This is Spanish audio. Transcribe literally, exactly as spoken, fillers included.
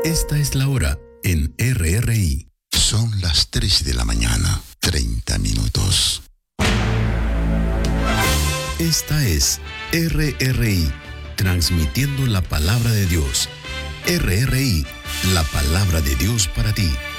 Esta es la hora en R R I. Son las tres de la mañana, treinta minutos. Esta es R R I, transmitiendo la palabra de Dios. R R I, la palabra de Dios para ti.